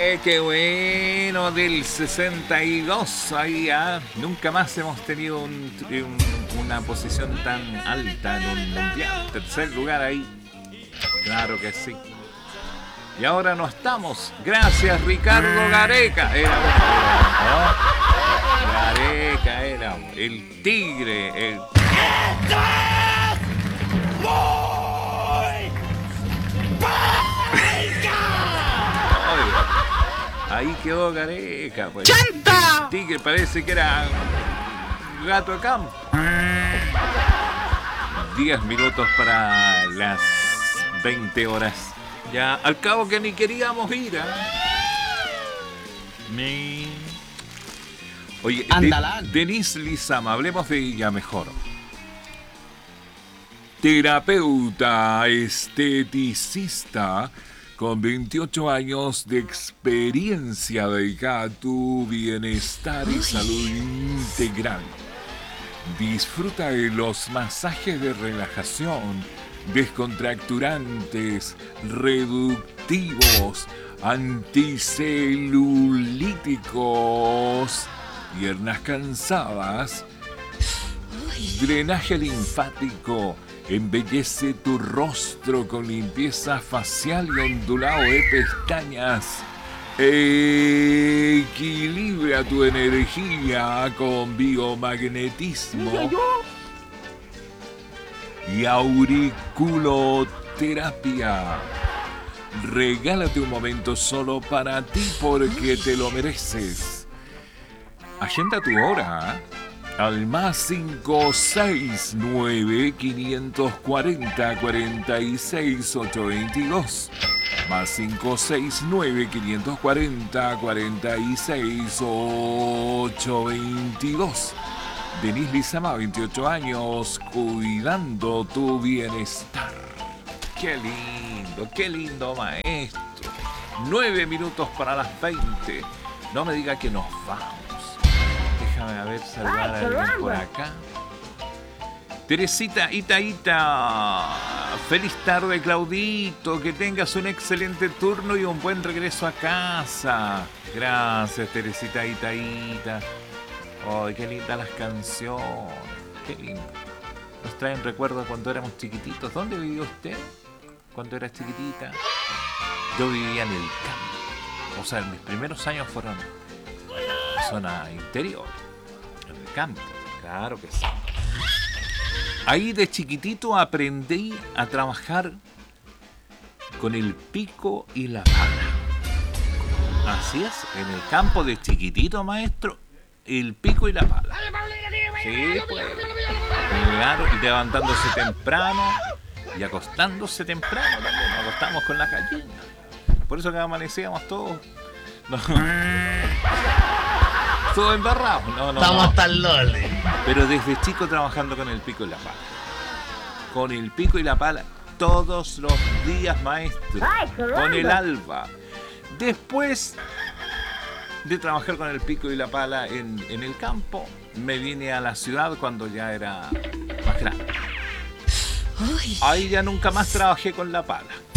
Qué bueno, del 62 ahí, nunca más hemos tenido una posición tan alta en un mundial. Tercer lugar ahí, claro que sí. Y ahora no estamos. Gracias, Ricardo Gareca. Gareca era el tigre. Ahí quedó Gareca, pues. ¡Chanta! El tigre parece que era gato de campo. 10 minutos para las 20 horas. Ya, al cabo que ni queríamos ir, Oye, Denise Lizama, hablemos de ella mejor. Terapeuta esteticista con 28 años de experiencia dedicada a tu bienestar y salud integral. Disfruta de los masajes de relajación, descontracturantes, reductivos, anticelulíticos, piernas cansadas, drenaje linfático. Embellece tu rostro con limpieza facial y ondulado de pestañas. Equilibra tu energía con biomagnetismo y auriculoterapia. Regálate un momento solo para ti porque te lo mereces. Agenda tu hora, al más 569 540 46 822. Más 569 540 46 822. Denise Lizama, 28 años, cuidando tu bienestar. Qué lindo maestro. 9 minutos para las 20. No me diga que nos vamos. Déjame saludar a alguien por acá. Teresita Itaíta, feliz tarde, Claudito, que tengas un excelente turno y un buen regreso a casa. Gracias, Teresita Itaíta. Ay, qué lindas las canciones, qué lindo. Nos traen recuerdos cuando éramos chiquititos. ¿Dónde vivió usted cuando era chiquitita? Yo vivía en el campo. O sea, mis primeros años fueron en zona interior, en el campo, claro que sí. Ahí de chiquitito aprendí a trabajar con el pico y la pala. Así es, en el campo de chiquitito, maestro, el pico y la pala. Sí, pues. Claro, y levantándose temprano y acostándose temprano también. Nos acostamos con la gallina. Por eso que amanecíamos todos. No. Todo embarrado. No. Estamos tan lole. Pero desde chico trabajando con el pico y la pala. Con el pico y la pala todos los días, maestro. Con el alba. Después de trabajar con el pico y la pala en el campo, me vine a la ciudad cuando ya era más grande. Ahí ya nunca más trabajé con la pala.